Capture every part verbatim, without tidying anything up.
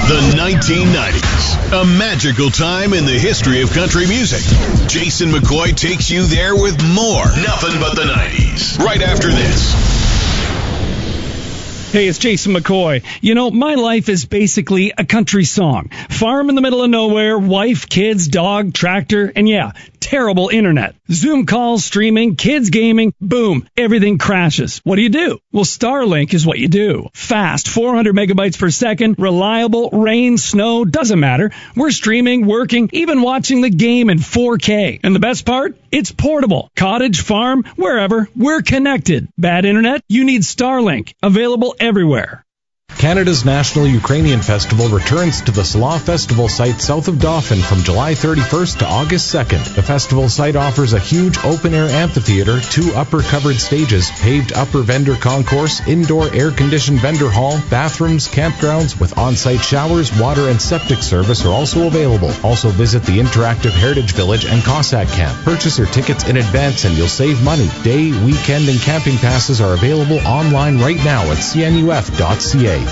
The nineteen nineties, a magical time in the history of country music. Jason McCoy takes you there with more Nothing But the nineties. Right after this. Hey, it's Jason McCoy. You know, my life is basically a country song. Farm in the middle of nowhere, wife, kids, dog, tractor, and yeah, terrible internet. Zoom calls, streaming, kids gaming, boom, everything crashes. What do you do? Well, Starlink is what you do. Fast, four hundred megabytes per second, reliable, rain, snow, doesn't matter. We're streaming, working, even watching the game in four K. And the best part? It's portable. Cottage, farm, wherever, we're connected. Bad internet? You need Starlink. Available everywhere. Canada's National Ukrainian Festival returns to the Slaw Festival site south of Dauphin from July thirty-first to August second. The festival site offers a huge open-air amphitheater, two upper-covered stages, paved upper vendor concourse, indoor air-conditioned vendor hall, bathrooms, campgrounds with on-site showers, water, and septic service are also available. Also visit the interactive Heritage Village and Cossack Camp. Purchase your tickets in advance and you'll save money. Day, weekend, and camping passes are available online right now at c n u f dot c a.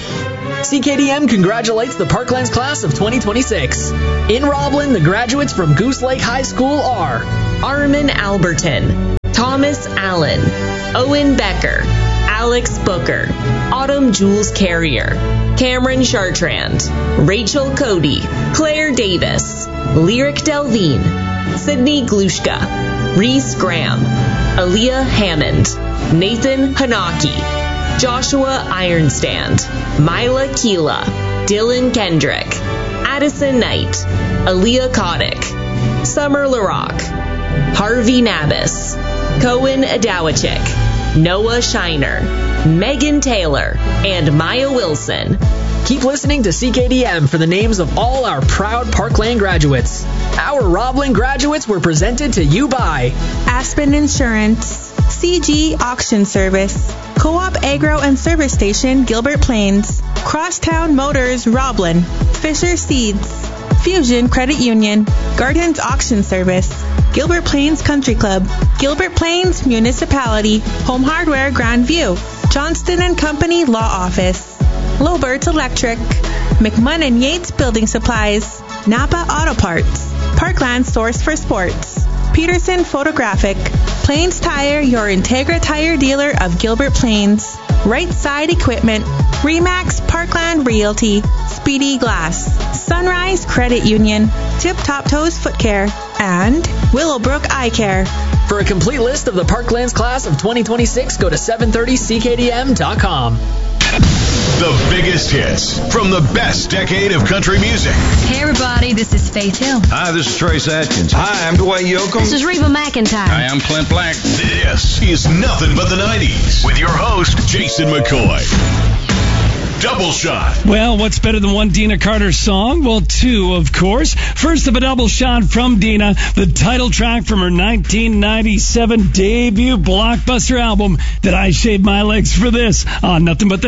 C K D M congratulates the Parklands class of twenty twenty-six. In Roblin, the graduates from Goose Lake High School are Armin Alberton, Thomas Allen, Owen Becker, Alex Booker, Autumn Jules Carrier, Cameron Chartrand, Rachel Cody, Claire Davis, Lyric Delvine, Sydney Glushka, Reese Graham, Aaliyah Hammond, Nathan Hanaki, Joshua Ironstand, Mila Keela, Dylan Kendrick, Addison Knight, Aaliyah Kotick, Summer LaRock, Harvey Nabis, Cohen Adawachik, Noah Shiner, Megan Taylor, and Maya Wilson. Keep listening to C K D M for the names of all our proud Parkland graduates. Our Roblin graduates were presented to you by Aspen Insurance, C G Auction Service, Co-op Agro and Service Station, Gilbert Plains, Crosstown Motors, Roblin, Fisher Seeds, Fusion Credit Union, Gardens Auction Service, Gilbert Plains Country Club, Gilbert Plains Municipality, Home Hardware Grandview, Johnston and Company Law Office, Lobert Electric, McMunn and Yates Building Supplies, Napa Auto Parts, Parkland Source for Sports, Peterson Photographic, Plains Tire, your Integra Tire dealer of Gilbert Plains, Right Side Equipment, Remax Parkland Realty, Speedy Glass, Sunrise Credit Union, Tip Top Toes Foot Care, and Willowbrook Eye Care. For a complete list of the Parklands class of twenty twenty-six, go to seven thirty c k d m dot com. The biggest hits from the best decade of country music. Hey everybody, this is Faith Hill. Hi, this is Trace Atkins. Hi, I'm Dwayne Yoakam. This is Reba McEntire. Hi, I'm Clint Black. This is Nothing But the nineties with your host, Jason McCoy. Double shot. Well, what's better than one Dina Carter song? Well, two, of course. First of a double shot from Dina, the title track from her nineteen ninety-seven debut blockbuster album, Did I Shave My Legs for This? On Nothing But the